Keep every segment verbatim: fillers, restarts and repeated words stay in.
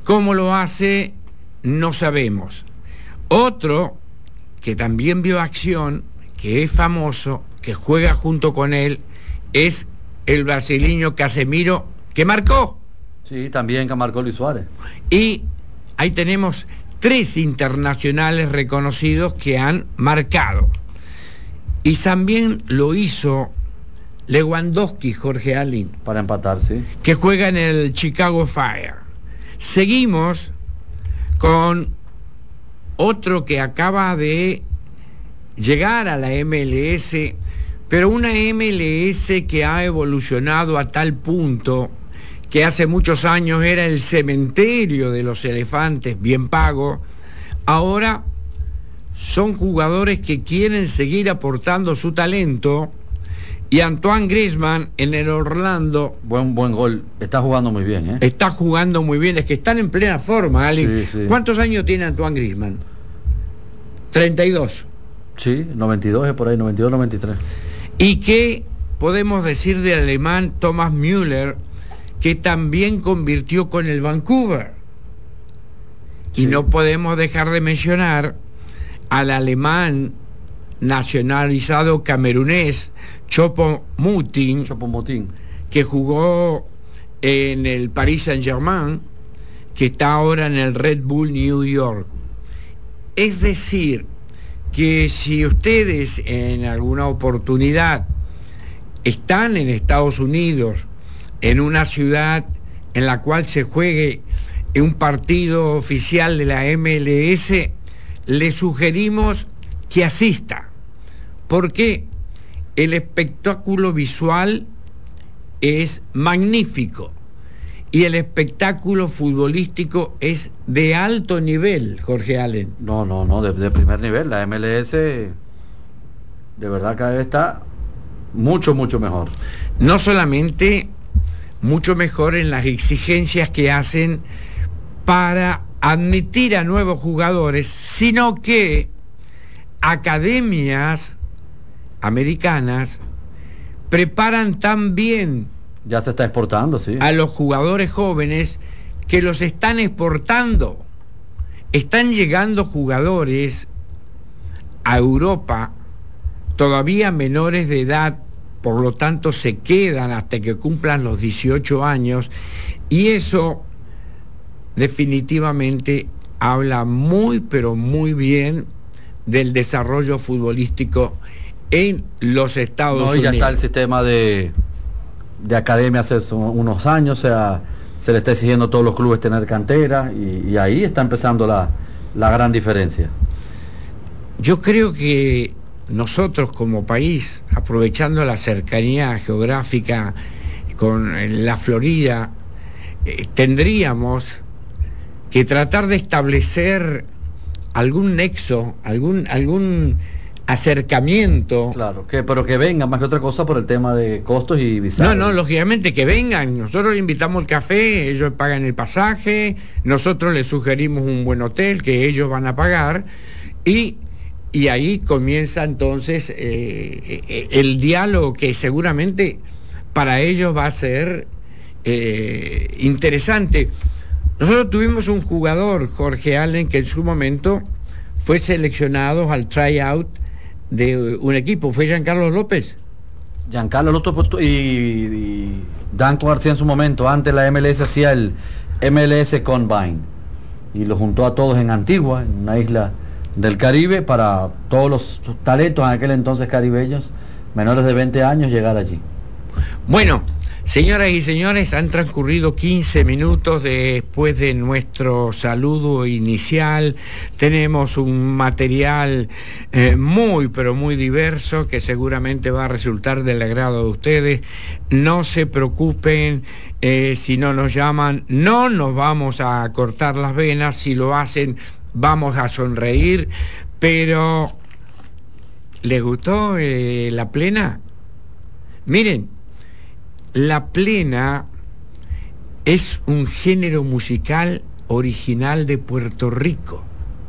¿Cómo lo hace? No sabemos. Otro que también vio acción, que es famoso, que juega junto con él, es el brasileño Casemiro, que marcó. Sí, también que marcó Luis Suárez. Y ahí tenemos tres internacionales reconocidos que han marcado. Y también lo hizo Lewandowski, Jorge Allen, para empatar, sí, que juega en el Chicago Fire. Seguimos con otro que acaba de llegar a la M L S, pero una M L S que ha evolucionado a tal punto que hace muchos años era el cementerio de los elefantes, bien pago. Ahora son jugadores que quieren seguir aportando su talento, y Antoine Griezmann en el Orlando, buen buen gol, está jugando muy bien, ¿eh? Está jugando muy bien, es que están en plena forma, Ali. Sí, sí. ¿Cuántos años tiene Antoine Griezmann? treinta y dos. Sí, noventa y dos es por ahí, noventa y dos, noventa y tres. ¿Y qué podemos decir del alemán Thomas Müller, que también convirtió con el Vancouver? Sí. Y no podemos dejar de mencionar al alemán nacionalizado camerunés Choupo-Moting, Choupo-Moting, que jugó en el Paris Saint-Germain, que está ahora en el Red Bull New York. Es decir, que si ustedes en alguna oportunidad están en Estados Unidos, en una ciudad en la cual se juegue un partido oficial de la M L S, le sugerimos que asista, porque el espectáculo visual es magnífico y el espectáculo futbolístico es de alto nivel, Jorge Allen. No, no, no, de, de primer nivel. La M L S de verdad cada vez está mucho, mucho mejor. No solamente mucho mejor en las exigencias que hacen para admitir a nuevos jugadores, sino que academias americanas preparan tan bien, ya se está exportando, sí, a los jugadores jóvenes, que los están exportando. Están llegando jugadores a Europa todavía menores de edad, por lo tanto se quedan hasta que cumplan los dieciocho años, y eso definitivamente habla muy pero muy bien del desarrollo futbolístico en los Estados no, y Unidos. Ya está el sistema de, de academia hace unos años, o sea, se le está exigiendo a todos los clubes tener cantera, y, y ahí está empezando la, la gran diferencia. Yo creo que nosotros como país, aprovechando la cercanía geográfica con la Florida, eh, tendríamos que tratar de establecer algún nexo, algún algún acercamiento. Claro, que pero que vengan más que otra cosa por el tema de costos y visados. No, no, lógicamente que vengan. Nosotros les invitamos el café, ellos pagan el pasaje, nosotros les sugerimos un buen hotel que ellos van a pagar, y y ahí comienza entonces eh, el diálogo, que seguramente para ellos va a ser eh, interesante. Nosotros tuvimos un jugador, Jorge Allen, que en su momento fue seleccionado al tryout de un equipo, fue Giancarlo López. Giancarlo López y, y Danco García en su momento, antes la M L S hacía el M L S Combine y lo juntó a todos en Antigua, en una isla del Caribe, para todos los talentos en aquel entonces caribeños menores de veinte años llegar allí. Bueno, señoras y señores, han transcurrido quince minutos después de nuestro saludo inicial. Tenemos un material eh, muy, pero muy diverso, que seguramente va a resultar del agrado de ustedes. No se preocupen eh, si no nos llaman, no nos vamos a cortar las venas. Si lo hacen, vamos a sonreír. Pero, ¿les gustó eh, la plena? Miren, la plena es un género musical original de Puerto Rico.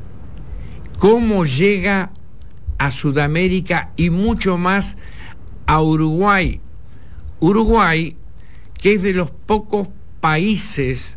¿Cómo llega a Sudamérica y mucho más a Uruguay? Uruguay, que es de los pocos países